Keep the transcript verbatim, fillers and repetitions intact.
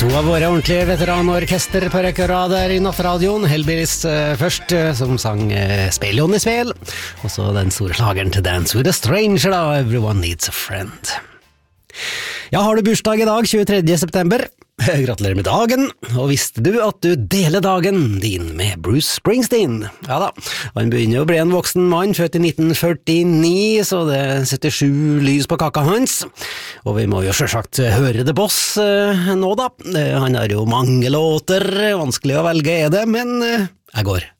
To av våre ordentlige veteranorkester på rekke og rad der i nattradioen. Hellbillies uh, først, uh, som sang uh, Spel Johnny Spel, og så den store slageren til Dance with a Stranger da, Everyone Needs a Friend. Ja, har du bursdag i dag, tjuetredje september? Gratulerer med dagen, og visste du at du deler dagen din med Bruce Springsteen? Ja da, han begynner å bli en voksen mann, født i nitten førtini, så det setter sju lys på kaka hans. Og vi må jo selvsagt høre The Boss eh, nå da. Han har jo mange låter, vanskelig å velge er det, men eh, jeg går